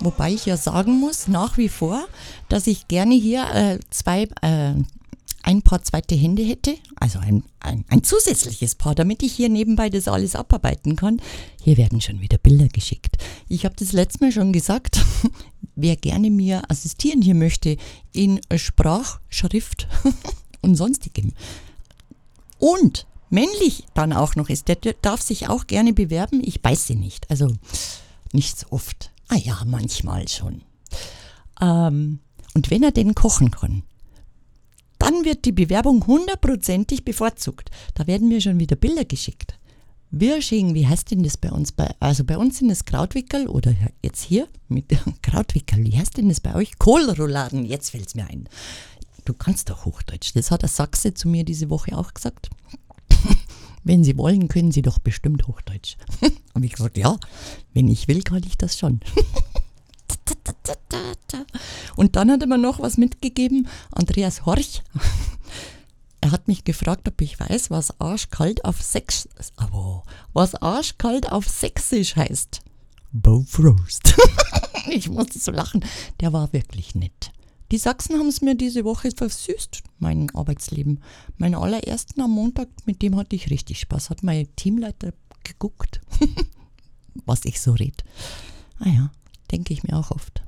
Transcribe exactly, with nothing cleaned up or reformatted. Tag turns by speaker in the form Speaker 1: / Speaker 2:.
Speaker 1: wobei ich ja sagen muss, nach wie vor, dass ich gerne hier äh, zwei, äh, ein paar zweite Hände hätte, also ein, ein, ein zusätzliches Paar, damit ich hier nebenbei das alles abarbeiten kann. Hier werden schon wieder Bilder geschickt. Ich habe das letztes Mal schon gesagt, wer gerne mir assistieren hier möchte in Sprachschrift und sonstigem und männlich dann auch noch ist, der darf sich auch gerne bewerben. Ich beiße nicht, also nicht so oft. Ah ja, manchmal schon. Ähm, und wenn er denn kochen kann, dann wird die Bewerbung hundertprozentig bevorzugt. Da werden mir schon wieder Bilder geschickt. Wirsching, wie heißt denn das bei uns? Bei, also bei uns sind es Krautwickel oder jetzt hier mit Krautwickel. Wie heißt denn das bei euch? Kohlrouladen, jetzt fällt es mir ein. Du kannst doch Hochdeutsch. Das hat der Sachse zu mir diese Woche auch gesagt. Wenn Sie wollen, können Sie doch bestimmt Hochdeutsch. Habe ich gesagt, ja, wenn ich will, kann ich das schon. Und dann hat er mir noch was mitgegeben, Andreas Horch. Er hat mich gefragt, ob ich weiß, was arschkalt auf Sex, oh, was arschkalt auf Sächsisch heißt. Bofrost. Ich musste so lachen. Der war wirklich nett. Die Sachsen haben es mir diese Woche versüßt, mein Arbeitsleben. Meinen allerersten am Montag, mit dem hatte ich richtig Spaß. Hat mein Teamleiter geguckt, was ich so red. Ah ja, denke ich mir auch oft.